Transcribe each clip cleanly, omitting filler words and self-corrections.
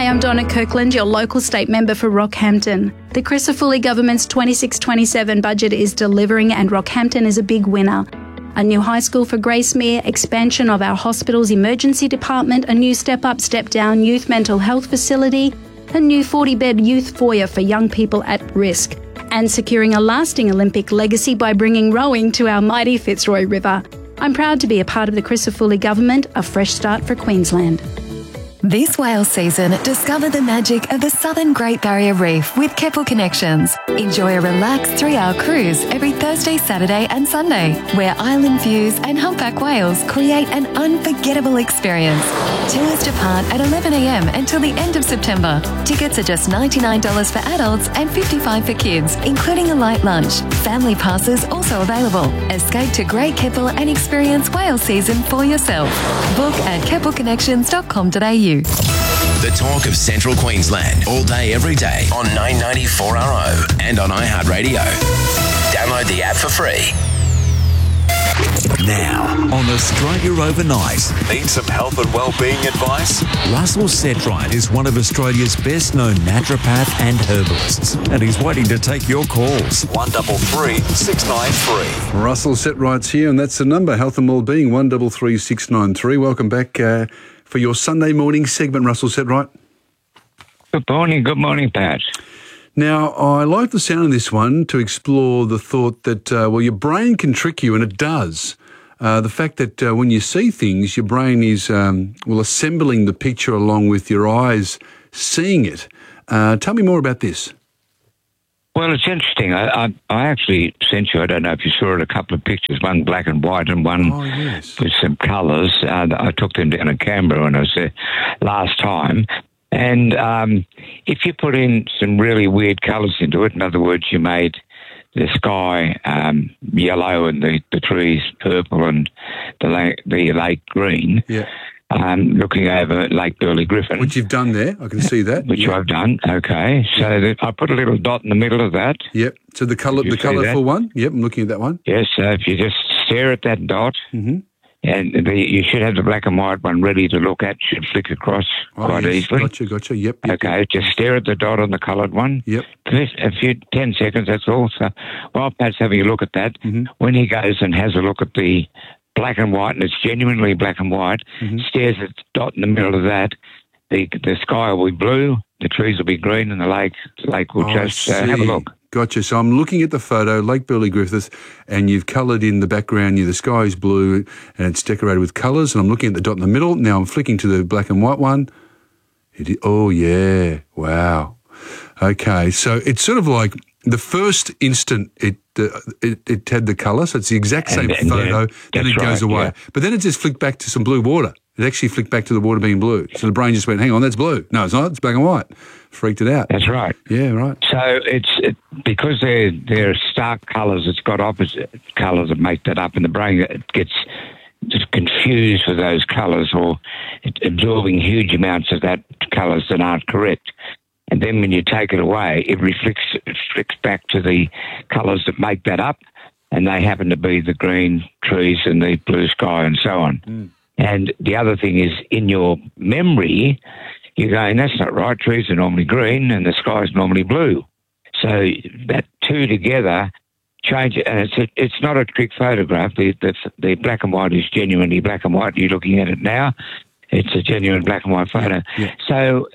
I'm Donna Kirkland, your local state member for Rockhampton. The Crisafulli government's 26-27 budget is delivering and Rockhampton is a big winner. A new high school for Gracemere, expansion of our hospital's emergency department, a new step-up, step-down youth mental health facility, a new 40-bed youth foyer for young people at risk, and securing a lasting Olympic legacy by bringing rowing to our mighty Fitzroy River. I'm proud to be a part of the Crisafulli government, a fresh start for Queensland. This whale season, discover the magic of the Southern Great Barrier Reef with Keppel Connections. Enjoy a relaxed 3-hour cruise every Thursday, Saturday and Sunday, where island views and humpback whales create an unforgettable experience. Tours depart at 11 a.m. until the end of September. Tickets are just $99 for adults and $55 for kids, including a light lunch. Family passes also available. Escape to Great Keppel and experience whale season for yourself. Book at keppelconnections.com.au. The talk of Central Queensland, all day, every day on 994RO and on iHeartRadio. Download the app for free. Now, on Australia Overnight. Need some health and wellbeing advice? Russell Setright is one of Australia's best-known naturopath and herbalists, and he's waiting to take your calls. 133 693. Russell Setright's here, and that's the number, health and wellbeing, 133 693. Welcome back for your Sunday morning segment, Russell Setright. Good morning, Pat. Now, I like the sound of this one to explore the thought that, your brain can trick you, and it does. The fact that when you see things, your brain is, assembling the picture along with your eyes seeing it. Tell me more about this. Well, it's interesting. I actually sent you, I don't know if you saw it, a couple of pictures, one black and white and one with some colours. I took them down in Canberra when I was there last time. And if you put in some really weird colours into it, in other words, you made the sky yellow and the trees purple and the lake green, looking over Lake Burley Griffin. Which you've done there, I can see that. Which I've done, okay. So I put a little dot in the middle of that. Yep, so the colourful one. Yep, I'm looking at that one. Yes, so if you just stare at that dot, and you should have the black and white one ready to look at, should flick across quite easily. Gotcha, yep. Okay, just stare at the dot on the coloured one. Yep. A few 10 seconds, that's all. So while Pat's having a look at that, when he goes and has a look at the black and white, and it's genuinely black and white, stares at the dot in the middle of that, the sky will be blue, the trees will be green, and the lake will just have a look. Gotcha. So I'm looking at the photo, Lake Burley Griffith, and you've coloured in the background. The sky is blue and it's decorated with colours. And I'm looking at the dot in the middle. Now I'm flicking to the black and white one. Oh, yeah. Wow. Okay. So it's sort of like the first instant it had the colour. So it's the exact same photo. Then it goes away. Yeah. But then it just flicked back to some blue water. It actually flicked back to the water being blue. So the brain just went, hang on, that's blue. No, it's not. It's black and white. Freaked it out. That's right. Yeah, right. So because they're stark colours, it's got opposite colours that make that up, and the brain gets just confused with those colours or absorbing huge amounts of that colours that aren't correct. And then when you take it away, it flicks back to the colours that make that up, and they happen to be the green trees and the blue sky and so on. And the other thing is, in your memory, you're going, that's not right. Trees are normally green and the sky is normally blue. So that two together change it. And it's not a trick photograph. The black and white is genuinely black and white. You're looking at it now. It's a genuine black and white photo. Yeah. So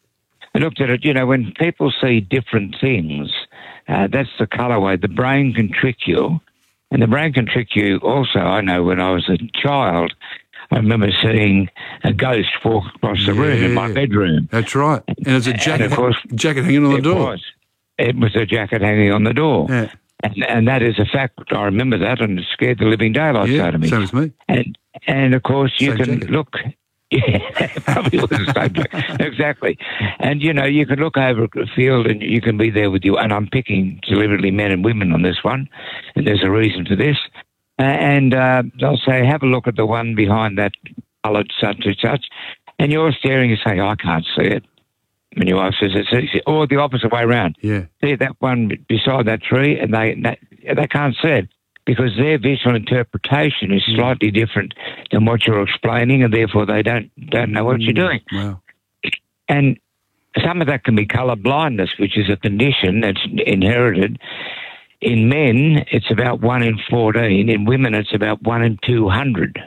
I looked at it, when people see different things, that's the colourway. The brain can trick you. And the brain can trick you also. I know when I was a child, I remember seeing a ghost walk across the room in my bedroom. That's right. And there's a jacket hanging on the door. It was a jacket hanging on the door. Yeah. And that is a fact. I remember that, and it scared the living daylights out of me. Same as me. And of course, you can look. Yeah, probably was the same jacket. Exactly. And, you can look over a field and you can be there with you. And I'm picking deliberately men and women on this one, and there's a reason for this. And they'll say, have a look at the one behind that coloured such and such. And you're staring and saying, I can't see it. And your wife says, or the opposite way around. Yeah. See that one beside that tree, and they can't see it because their visual interpretation is slightly different than what you're explaining, and therefore they don't know what you're doing. Wow. And some of that can be colour blindness, which is a condition that's inherited. In men, it's about 1 in 14. In women, it's about 1 in 200.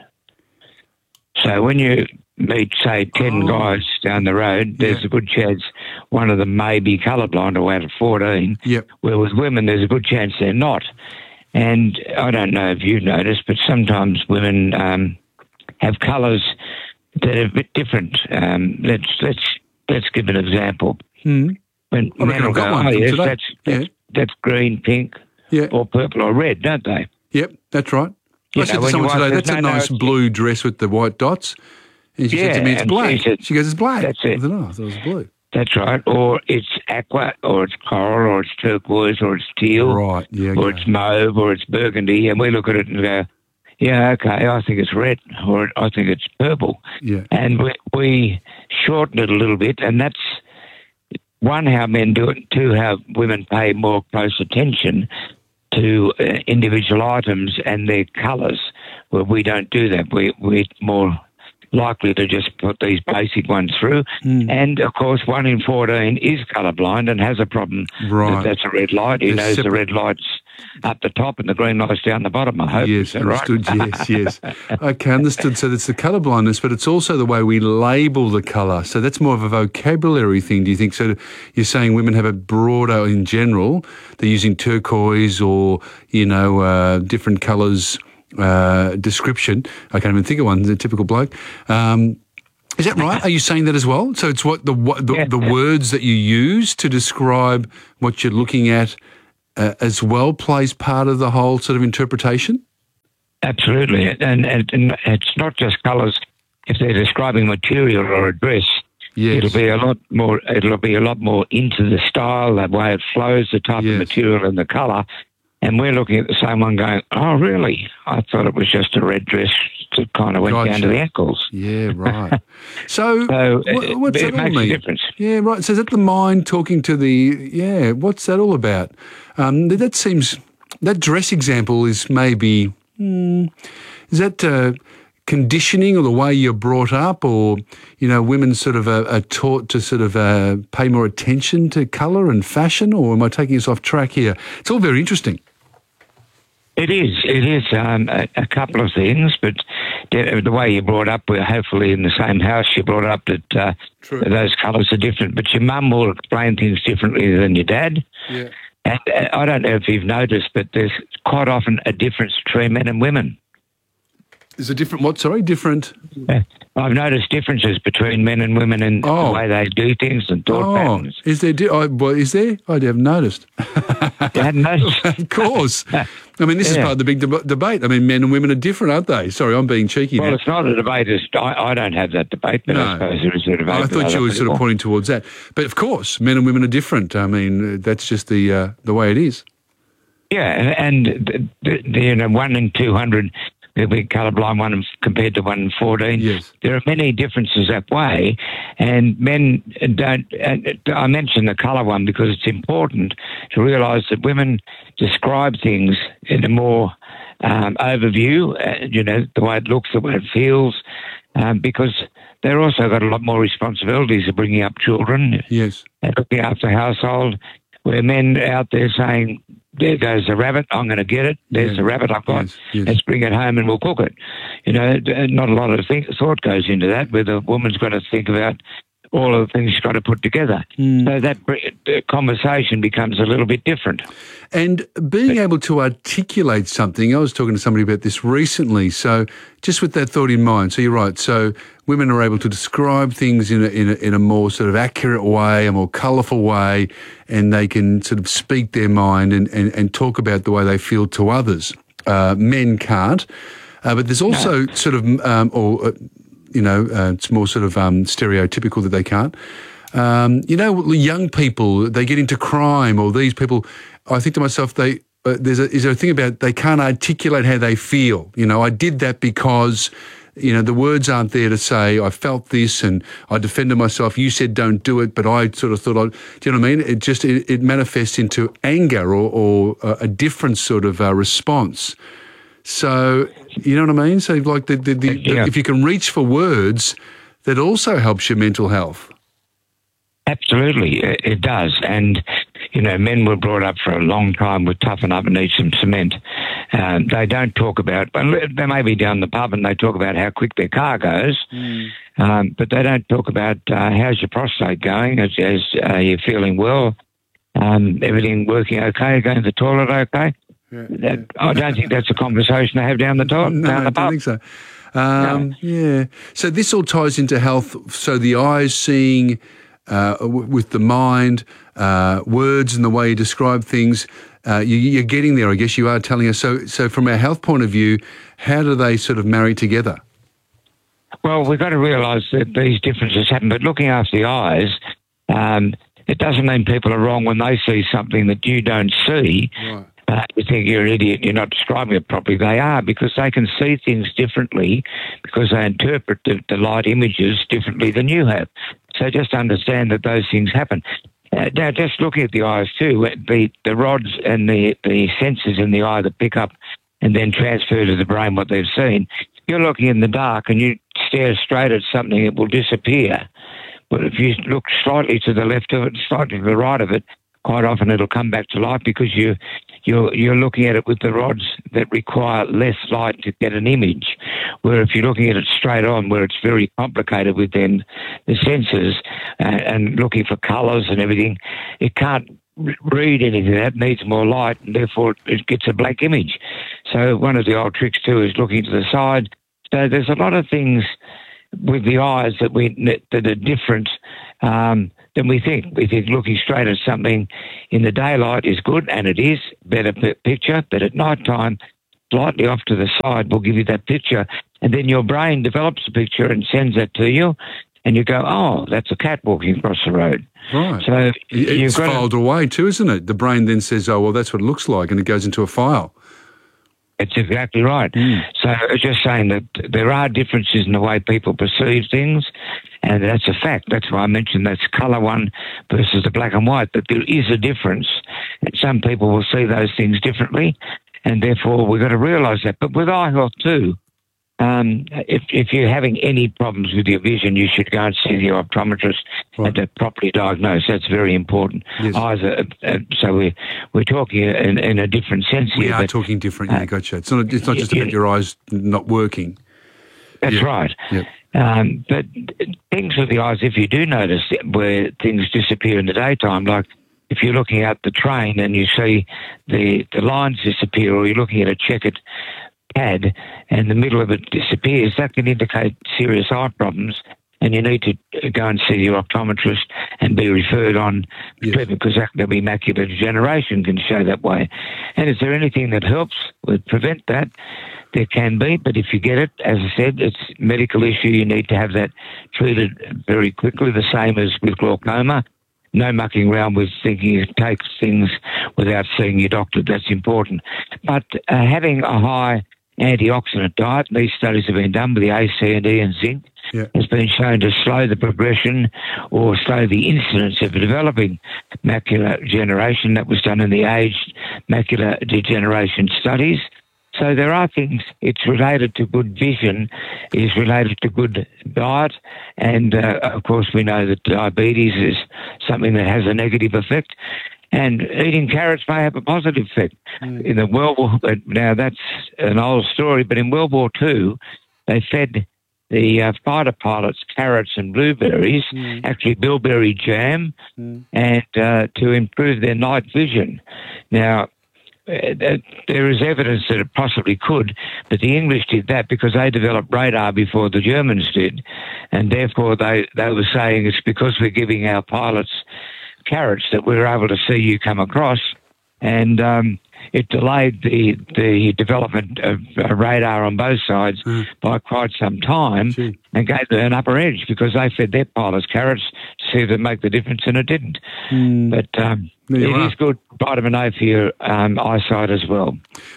So when you meet, say, 10 guys down the road, there's a good chance one of them may be colourblind or out of 14. Yep. Where with women, there's a good chance they're not. And I don't know if you've noticed, but sometimes women have colours that are a bit different. Let's give an example. Mm. When men will go, that's green, pink, or purple or red, don't they? Yep, that's right. I said to someone today, that's a nice blue dress with the white dots. And she said to me, it's black. She goes, it's black. That's it. I said, I thought it was blue. That's right. Or it's aqua, or it's coral, or it's turquoise, or it's teal. Right, yeah. Or it's mauve, or it's burgundy. And we look at it and go, yeah, okay, I think it's red, or I think it's purple. Yeah. And we shorten it a little bit, and that's, one, how men do it, two, how women pay more close attention to individual items and their colours. Well, we don't do that. We're more likely to just put these basic ones through. And, of course, 1 in 14 is colourblind and has a problem. Right. That's a red light. He knows the red light's up the top and the green light's down the bottom, I hope. Yes, understood. Right? Yes. Okay, understood. So that's the colour blindness, but it's also the way we label the colour. So that's more of a vocabulary thing, do you think? So you're saying women have a broader, in general, they're using turquoise or, different colours description. I can't even think of one, the typical bloke. Is that right? Are you saying that as well? So it's what the words that you use to describe what you're looking at as well plays part of the whole sort of interpretation? Absolutely. And it's not just colours. If they're describing material or a dress, it'll be a lot more into the style, the way it flows, the type of material and the colour. And we're looking at the same one going, oh, really? I thought it was just a red dress that kind of went down to the ankles. Yeah, right. So what's that all mean? A difference. Yeah, right. So is that the mind talking to the, what's that all about? That dress example is maybe, is that conditioning or the way you're brought up, or, women sort of are taught to sort of pay more attention to colour and fashion, or am I taking us off track here? It's all very interesting. It is a couple of things, but the way you're brought up, we're hopefully in the same house you're brought up, that those colours are different. But your mum will explain things differently than your dad. Yeah. And I don't know if you've noticed, but there's quite often a difference between men and women. There's a different what? Sorry, different. I've noticed differences between men and women in the way they do things and thought patterns. Is there? Is there? I haven't noticed. You hadn't noticed? Of course. I mean, this is part of the big debate. I mean, men and women are different, aren't they? Sorry, I'm being cheeky now. Well, it's not a debate. I don't have that debate, but I suppose there is a debate. I thought you were sort of pointing towards that. But, of course, men and women are different. I mean, that's just the way it is. Yeah, and 1 in 200... There'll be colourblind one compared to 1 in 14. Yes. There are many differences that way, and men don't. I mention the colour one because it's important to realise that women describe things in a more overview, the way it looks, the way it feels, because they've also got a lot more responsibilities of bringing up children, and looking after the household, where men out there saying, there goes the rabbit, I'm going to get it. There's the rabbit I've got. Yes. Let's bring it home and we'll cook it. Not a lot of thought goes into that, where the woman's got to think about all of the things she's got to put together. So that conversation becomes a little bit different. And being able to articulate something, I was talking to somebody about this recently, so just with that thought in mind, so you're right, so women are able to describe things in a more sort of accurate way, a more colourful way, and they can sort of speak their mind and talk about the way they feel to others. Men can't, but there's also sort of, it's more sort of stereotypical that they can't. Young people, they get into crime, or these people, I think to myself, is there a thing about they can't articulate how they feel? I did that because, the words aren't there to say, I felt this and I defended myself. You said don't do it, but I sort of thought, do you know what I mean? It manifests into anger or a different sort of response. So, you know what I mean? So, like, if you can reach for words, that also helps your mental health. Absolutely, it does. And, men were brought up for a long time with toughen up and need some cement. They don't talk about, they may be down the pub and they talk about how quick their car goes, but they don't talk about how's your prostate going, as you're feeling well, everything working okay, going to the toilet okay. I don't think that's a conversation to have down the pub. No, I don't think so. Yeah. So this all ties into health. So the eyes seeing with the mind, words and the way you describe things, you're getting there, I guess you are telling us. So from our health point of view, how do they sort of marry together? Well, we've got to realise that these differences happen, but looking after the eyes, it doesn't mean people are wrong when they see something that you don't see. Right. You think you're an idiot, you're not describing it properly. They are, because they can see things differently, because they interpret the light images differently than you have. So just understand that those things happen. Now, just looking at the eyes too, the rods and the sensors in the eye that pick up and then transfer to the brain what they've seen, you're looking in the dark and you stare straight at something, it will disappear. But if you look slightly to the left of it, slightly to the right of it, quite often it'll come back to life, because you're looking at it with the rods that require less light to get an image. Where if you're looking at it straight on, where it's very complicated with then the sensors and looking for colours and everything, it can't read anything. That needs more light, and therefore it gets a black image. So one of the old tricks too is looking to the side. So there's a lot of things with the eyes that are different than we think. We think looking straight at something in the daylight is good, and it is, better picture, but at night time, slightly off to the side will give you that picture, and then your brain develops a picture and sends that to you, and you go, oh, that's a cat walking across the road. Right. So it's filed away too, isn't it? The brain then says, oh, well, that's what it looks like, and it goes into a file. That's exactly right. So I was just saying that there are differences in the way people perceive things, and that's a fact. That's why I mentioned that's colour one versus the black and white, that there is a difference, and some people will see those things differently, and therefore we've got to realise that. But with eye health too, if you're having any problems with your vision, you should go and see the optometrist and to properly diagnose. That's very important. Yes. Eyes so we're talking in a different sense here. We are talking different, yeah, gotcha. It's not just about your eyes not working. That's right. Yep. But things with the eyes, if you do notice where things disappear in the daytime, like if you're looking at the train and you see the lines disappear, or you're looking at a checkered pad and the middle of it disappears, that can indicate serious eye problems, and you need to go and see your optometrist and be referred on, because that can be macular degeneration, can show that way. And is there anything that helps with prevent that? There can be, but if you get it, as I said, it's a medical issue. You need to have that treated very quickly, the same as with glaucoma. No mucking around with thinking you take things without seeing your doctor. That's important. But having a high antioxidant diet, these studies have been done with the A, C and E and zinc, has been shown to slow the progression or slow the incidence of developing macular degeneration. That was done in the aged macular degeneration studies. So there are things, it's related to good vision, is related to good diet, and of course we know that diabetes is something that has a negative effect, and eating carrots may have a positive effect. In the World War, now that's an old story, but in World War II, they fed the fighter pilots carrots and blueberries, actually bilberry jam, and to improve their night vision. Now, there is evidence that it possibly could, but the English did that because they developed radar before the Germans did, and therefore they were saying it's because we're giving our pilots carrots that we're able to see you come across, and it delayed the development of radar on both sides by quite some time, and gave them an upper edge because they fed their pilots carrots to see if it make the difference, and it didn't. But it is good vitamin A for your eyesight as well.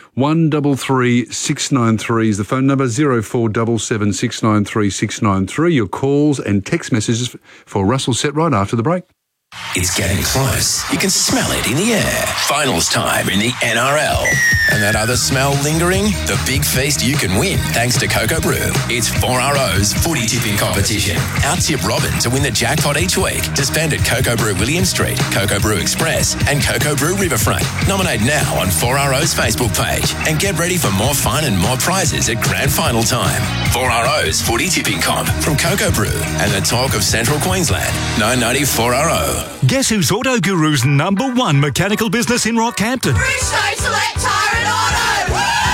133 693 is the phone number, 0477 693 693. Your calls and text messages for Russell Set right after the break. It's getting close. You can smell it in the air. Finals time in the NRL. And that other smell lingering? The big feast you can win thanks to Cocoa Brew. It's 4RO's footy tipping competition. Out-tip Robin to win the jackpot each week to spend at Cocoa Brew William Street, Cocoa Brew Express and Cocoa Brew Riverfront. Nominate now on 4RO's Facebook page and get ready for more fun and more prizes at grand final time. 4RO's footy tipping comp from Cocoa Brew and the talk of Central Queensland. 990 4RO. Guess who's Auto Guru's #1 mechanical business in Rockhampton? Bridgestone Select Tyre and Auto!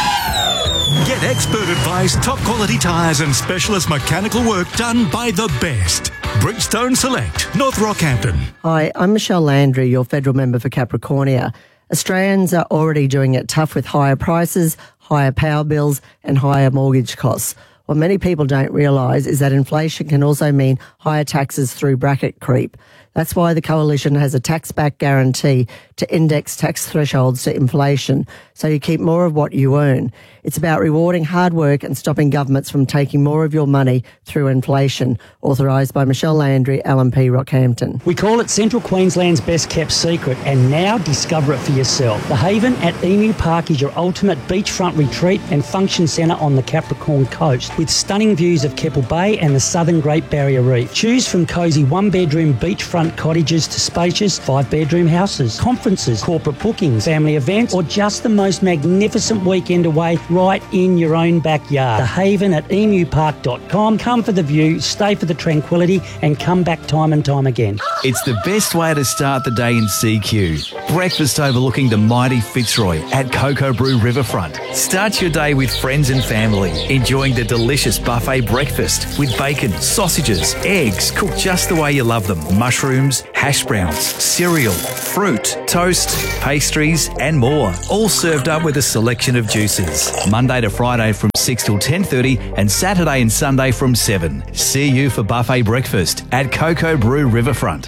Woo! Get expert advice, top quality tyres and specialist mechanical work done by the best. Bridgestone Select, North Rockhampton. Hi, I'm Michelle Landry, your federal member for Capricornia. Australians are already doing it tough with higher prices, higher power bills and higher mortgage costs. What many people don't realise is that inflation can also mean higher taxes through bracket creep. That's why the Coalition has a tax-back guarantee to index tax thresholds to inflation, so you keep more of what you earn. It's about rewarding hard work and stopping governments from taking more of your money through inflation. Authorised by Michelle Landry, LNP Rockhampton. We call it Central Queensland's best kept secret, and now discover it for yourself. The Haven at Emu Park is your ultimate beachfront retreat and function centre on the Capricorn coast, with stunning views of Keppel Bay and the southern Great Barrier Reef. Choose from cosy one-bedroom beachfront cottages to spacious 5-bedroom houses, conferences, corporate bookings, family events, or just the most magnificent weekend away right in your own backyard. The Haven at emupark.com. Come for the view, stay for the tranquility, and come back time and time again. It's the best way to start the day in CQ. Breakfast overlooking the mighty Fitzroy at Cocoa Brew Riverfront. Start your day with friends and family, enjoying the delicious buffet breakfast with bacon, sausages, eggs, cooked just the way you love them, mushrooms, hash browns, cereal, fruit, toast, pastries and more, all served up with a selection of juices. Monday to Friday from 6 till 10:30 and Saturday and Sunday from 7. See you for buffet breakfast at Cocoa Brew Riverfront.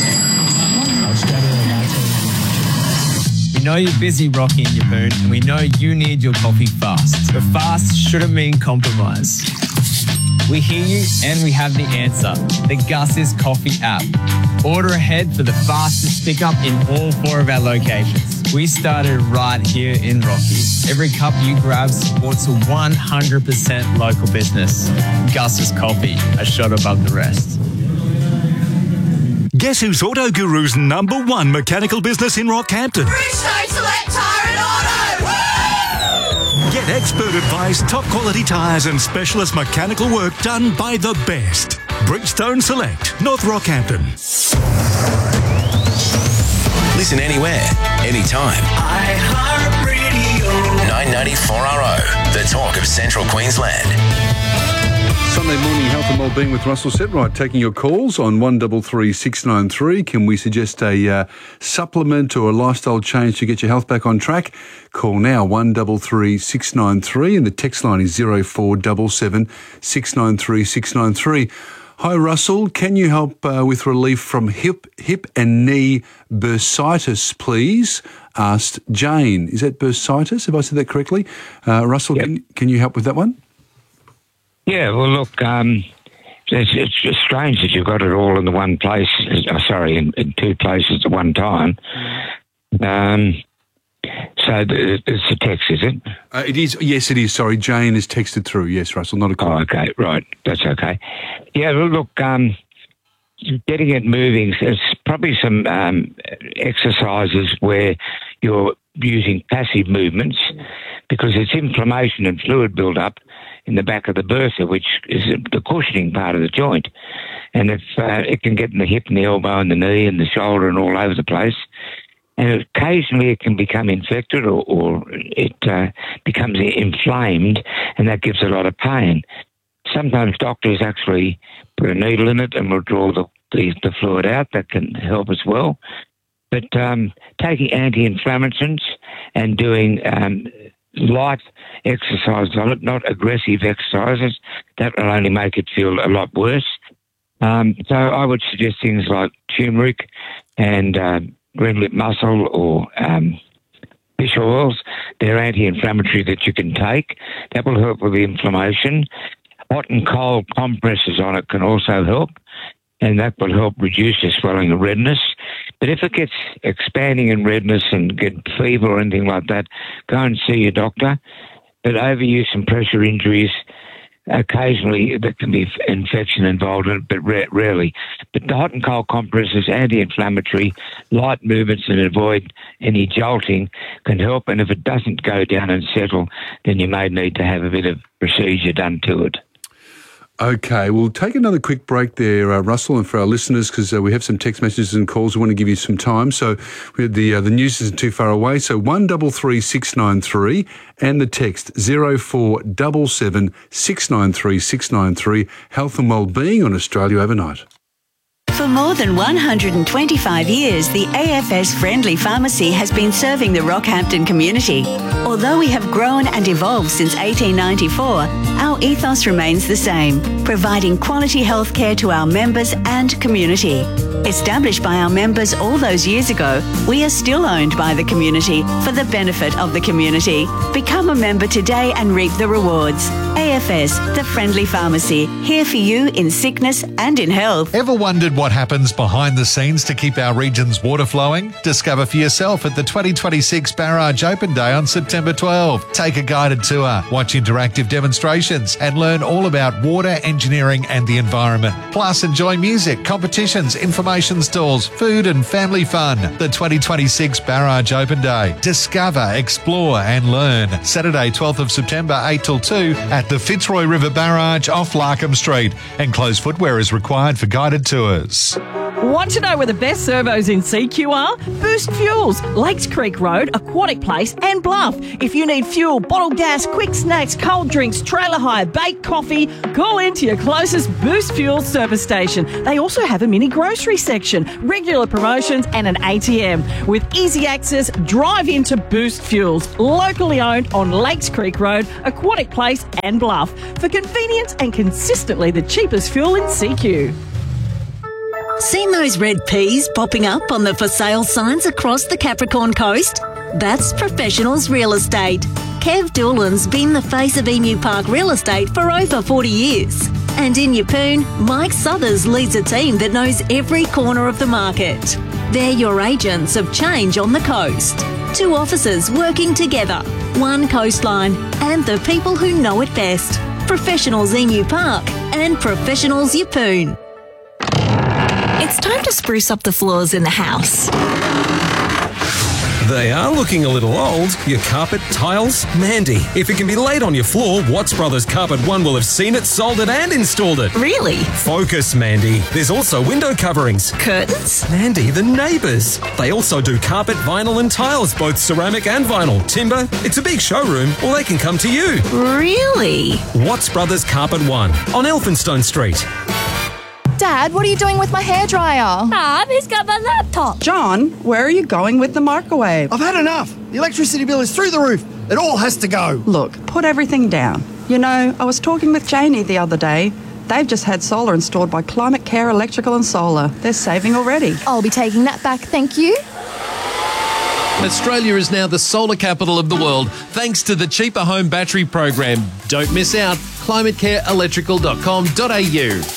We know you're busy rocking your poon and we know you need your coffee fast. But fast shouldn't mean compromise. We hear you and we have the answer. The Gus's Coffee app. Order ahead for the fastest pickup in all 4 of our locations. We started right here in Rocky. Every cup you grab supports a 100% local business. Gus's Coffee, a shot above the rest. Guess who's Auto Guru's #1 mechanical business in Rockhampton? Bridgestone Select Tyre and Auto! Woo! Get expert advice, top quality tyres and specialist mechanical work done by the best. Bridgestone Select, North Rockhampton. Listen anywhere, anytime. iHeartRadio. 990 4RO, the talk of Central Queensland. Sunday morning health and wellbeing with Russell Setright, taking your calls on 133 693. Can we suggest a supplement or a lifestyle change to get your health back on track? Call now 133 693 and the text line is 0477 693 693. Hi Russell, can you help with relief from hip and knee bursitis, please? Asked Jane. Is that bursitis? Have I said that correctly? Russell, yep. Can you help with that one? Yeah, well, look, it's just strange that you've got it all in the one place. In 2 places at one time. So it's a text, is it? It is. Yes, it is. Sorry, Jane has texted through. Yes, Russell, not a call. Oh, okay, right. That's okay. Yeah, well, look, getting it moving, there's probably some exercises where you're using passive movements because it's inflammation and fluid build-up in the back of the bursa, which is the cushioning part of the joint. And if it can get in the hip and the elbow and the knee and the shoulder and all over the place. And occasionally it can become infected or it becomes inflamed, and that gives a lot of pain. Sometimes doctors actually put a needle in it and will draw the fluid out. That can help as well. But taking anti-inflammatories and doing light exercises on it, not aggressive exercises, that will only make it feel a lot worse. So I would suggest things like turmeric and green lip mussel or fish oils. They're anti-inflammatory that you can take. That will help with the inflammation. Hot and cold compresses on it can also help, and that will help reduce the swelling and redness. But if it gets expanding in redness and get fever or anything like that, go and see your doctor. But overuse and pressure injuries, occasionally there can be infection involved in it, but rarely. But the hot and cold compresses, anti-inflammatory, light movements and avoid any jolting can help. And if it doesn't go down and settle, then you may need to have a bit of procedure done to it. Okay, we'll take another quick break there, Russell, and for our listeners, because we have some text messages and calls. We want to give you some time. So we had the news isn't too far away. So 133693 and the text 0477 693 693. Health and Wellbeing on Australia Overnight. For more than 125 years, the AFS Friendly Pharmacy has been serving the Rockhampton community. Although we have grown and evolved since 1894, our ethos remains the same, providing quality healthcare to our members and community. Established by our members all those years ago, we are still owned by the community for the benefit of the community. Become a member today and reap the rewards. AFS, the Friendly Pharmacy, here for you in sickness and in health. Ever wondered what happens behind the scenes to keep our region's water flowing? Discover for yourself at the 2026 Barrage Open Day on September 12. Take a guided tour, watch interactive demonstrations and learn all about water, engineering and the environment. Plus enjoy music, competitions, information stalls, food and family fun. The 2026 Barrage Open Day. Discover, explore and learn. Saturday 12th of September 8 till 2 at the Fitzroy River Barrage off Larkham Street. Enclosed footwear is required for guided tours. Want to know where the best servos in CQ are? Boost Fuels, Lakes Creek Road, Aquatic Place and Bluff. If you need fuel, bottled gas, quick snacks, cold drinks, trailer hire, baked coffee, call into your closest Boost Fuels service station. They also have a mini grocery section, regular promotions and an ATM. With easy access, drive into Boost Fuels, locally owned on Lakes Creek Road, Aquatic Place and Bluff. For convenience and consistently the cheapest fuel in CQ. Seen those red peas popping up on the for sale signs across the Capricorn coast? That's Professionals Real Estate. Kev Doolan's been the face of Emu Park Real Estate for over 40 years. And in Yeppoon, Mike Southers leads a team that knows every corner of the market. They're your agents of change on the coast. 2 officers working together, 1 coastline, and the people who know it best. Professionals Emu Park and Professionals Yeppoon. It's time to spruce up the floors in the house. They are looking a little old. Your carpet, tiles, Mandy. If it can be laid on your floor, Watts Brothers Carpet One will have seen it, sold it and installed it. Really? Focus, Mandy. There's also window coverings. Curtains? Mandy, the neighbours. They also do carpet, vinyl and tiles, both ceramic and vinyl. Timber. It's a big showroom, or they can come to you. Really? Watts Brothers Carpet One on Elphinstone Street. Dad, what are you doing with my hairdryer? Mum, who's got my laptop? John, where are you going with the microwave? I've had enough. The electricity bill is through the roof. It all has to go. Look, put everything down. You know, I was talking with Janie the other day. They've just had solar installed by Climate Care Electrical and Solar. They're saving already. I'll be taking that back, thank you. Australia is now the solar capital of the world thanks to the Cheaper Home Battery Program. Don't miss out. climatecareelectrical.com.au.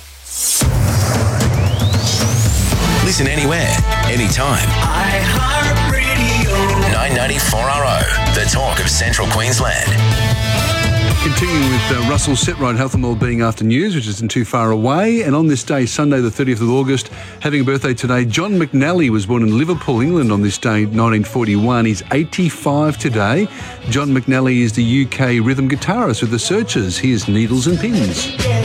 Listen anywhere, anytime. iHeartRadio. 994RO, the talk of Central Queensland. Continuing with Russell's Set Right Health and Wellbeing After News, which isn't too far away. And on this day, Sunday the 30th of August, having a birthday today, John McNally was born in Liverpool, England on this day, 1941. He's 85 today. John McNally is the UK rhythm guitarist with the Searchers. Here's Needles and Pins.